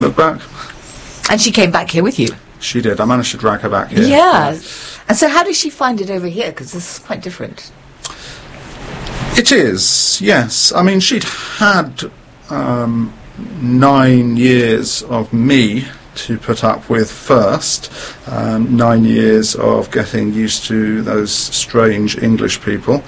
look back. And she came back here with you? She did. I managed to drag her back here. Yeah. And so how does she find it over here? Because this is quite different. It is, yes. I mean, she'd had 9 years of me to put up with first, 9 years of getting used to those strange English people.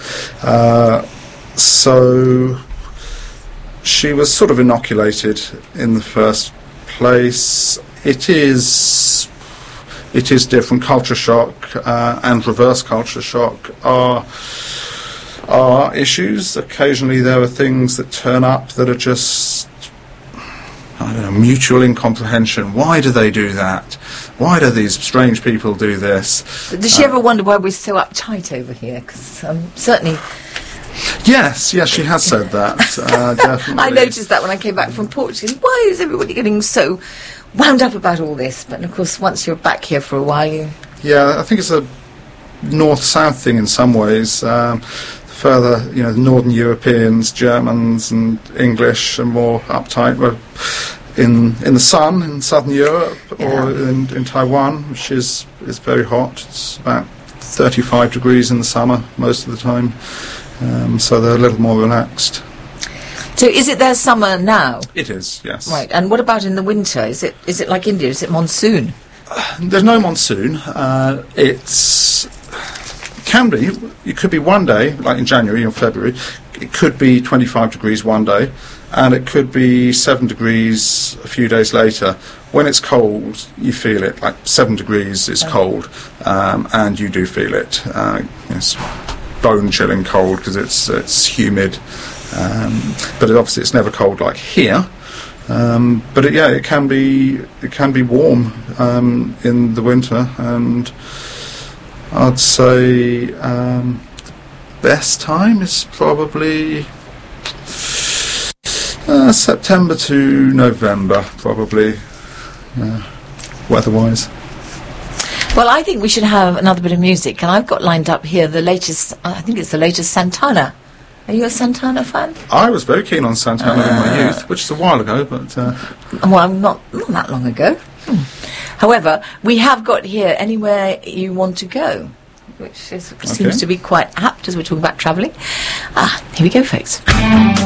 So she was sort of inoculated in the first place. It is different. Culture shock and reverse culture shock are issues. Occasionally there are things that turn up that are just, I don't know, mutual incomprehension. Why do they do that? Why do these strange people do this? Does she ever wonder why we're so uptight over here? Because certainly... Yes, she has said that, definitely. I noticed that when I came back from Portugal. Why is everybody getting so wound up about all this? But of course, once you're back here for a while, Yeah, I think it's a north-south thing in some ways. Further, the Northern Europeans, Germans and English are more uptight. We're in the sun in Southern Europe, or in Taiwan, which is very hot. It's about 35 degrees in the summer most of the time. So they're a little more relaxed. So is it their summer now? It is, yes. Right, and what about in the winter? Is it like India? Is it monsoon? There's no monsoon. It can be. It could be one day, like in January or February, it could be 25 degrees one day, and it could be 7 degrees a few days later. When it's cold, you feel it. Like 7 degrees is cold, and you do feel it. It's bone-chilling cold because it's humid, but obviously it's never cold like here. But it can be warm in the winter, and I'd say best time is probably September to November, probably, weather-wise. Well, I think we should have another bit of music, and I've got lined up here the latest, I think it's the latest Santana. Are you a Santana fan? I was very keen on Santana in my youth, which is a while ago, but... Well, not that long ago. However, we have got here Anywhere You Want to Go, which seems to be quite apt as we're talking about travelling. Here we go, folks.